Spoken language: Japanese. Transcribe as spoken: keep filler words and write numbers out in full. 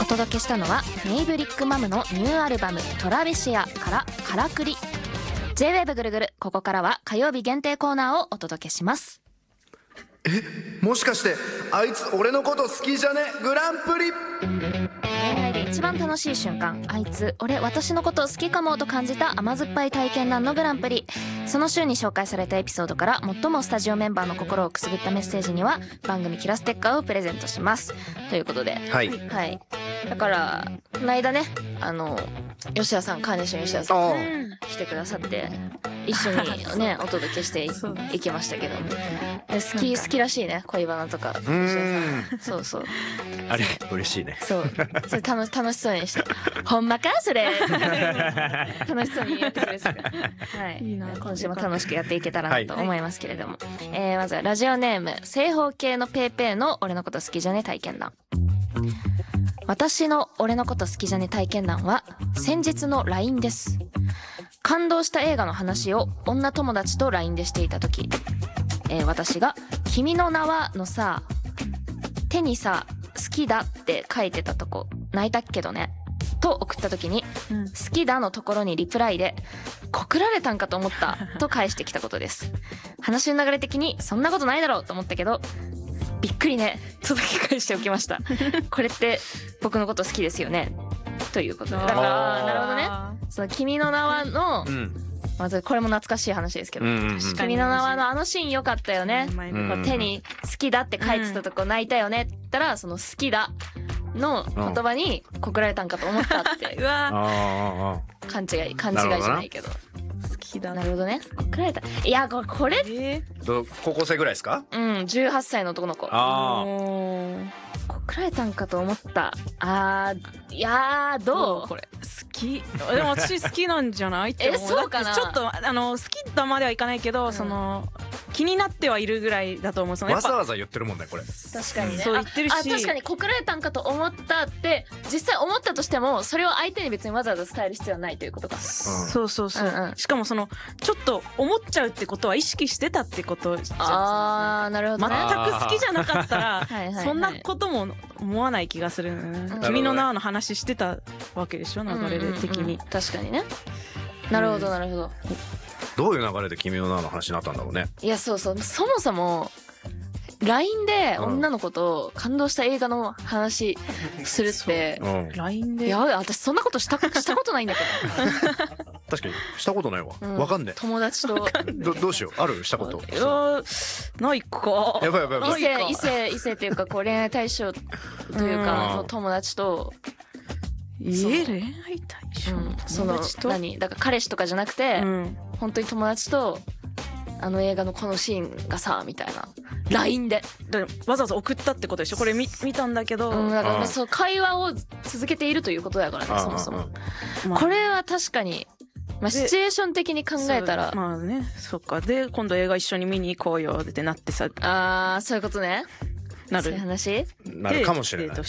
届けしたのはメイブリックマムのニューアルバムトラベシアからカラクリ。 ジェイウェーブ ぐるぐる、ここからは火曜日限定コーナーをお届けします。 え、もしかしてあいつ俺のこと好きじゃねグランプリ。 恋愛で一番楽しい瞬間、あいつ俺私のこと好きかもと感じた甘酸っぱい体験談のグランプリ。その週に紹介されたエピソードから最もスタジオメンバーの心をくすぐったメッセージには番組キラステッカーをプレゼントしますということで、 はいはい、だからこの間ね、あの吉田さん、カーネーション吉田さん来てくださって一緒にねお届けして い, いきましたけども、好き好きらしいね、恋バナとか。 うーん、 そうそう、 あれ嬉しいね。 そうそれ楽, 楽しそうにしてほんまかそれ楽しそうにやってくれてたから、はい、いいな。今週も楽しくやっていけたらなと思いますけれども、はい、えー、まずはラジオネーム正方形のペーペーの俺のこと好きじゃね体験談。私の俺のこと好きじゃね体験談は先日の ライン です。感動した映画の話を女友達と ライン でしていた時、えー、私が君の名はのさ、手にさ好きだって書いてたとこ泣いたけどねと送った時に、うん、好きだのところにリプライで告られたんかと思ったと返してきたことです。話の流れ的にそんなことないだろうと思ったけどびっくりねとだけ返しておきました。これって僕のこと好きですよねということで、だからなるほどね、その君の名はの、うん、まずこれも懐かしい話ですけど、うんうんうん、君の名はのあのシーン良かったよね、うんうん、手に好きだって書いてたとこ泣いたよねって言ったら、その好きだの言葉に告られたんかと思ったってうわ勘違い勘違いじゃないけど、好きだ、なるほどね、告られた。いやこれ、これ、 えー、高校生ぐらいですか？うん、 じゅうはっさいの男の子。あ告られたんかと思った。あー、いやーどう？ これ好き。でも私好きなんじゃないって思う。 え、そうかな。 ちょっとあの好きとまではいかないけど、うん、その気になってはいるぐらいだと思う。そのわざわざ言ってるもんねこれ。 確かにね。 そう言ってるし、 あ、確かに告られたんかと思ったって実際思ったとしてもそれを相手に別にわざわざ伝える必要はないということか。うん、 そうそうそう、うんうん。しかもそのちょっと思っちゃうってことは意識してたってことじゃん。 あー、なるほどね。 全く好きじゃなかったらはいはい、はい、そんなことも思わない気がする、ね。君の名の話してたわけでしょ、流れ的に、うんうんうん、 確かにね。なるほどなるほど、うん、 どういう流れで君の名の話になったんだろうね。 いやそうそう、そもそも ライン で女の子と感動した映画の話するって、うん、 ライン で、 いや私そんなことしたしたことないんだけど確かにしたことないわ、うん、わかんねえ。 友達とど, どうしよう、あるしたこと。 いやないか。 やばいやばいやばい。 異性異性異性っていうかこう恋愛対象というか、うん、友達とえー、恋愛対象、うん、 その何だから彼氏とかじゃなくて、うん、本当に友達とあの映画のこのシーンがさみたいな ライン でわざわざ送ったってことでしょ。これ 見, 見たんだけど、 うん、だからそう会話を続けているということだからね、そもそも、まあ、これは確かに、まあ、シチュエーション的に考えたらまあね、そっか。で今度映画一緒に見に行こうよってなってさ、 あーそういうことね。なる、そういう話なるかもしれない。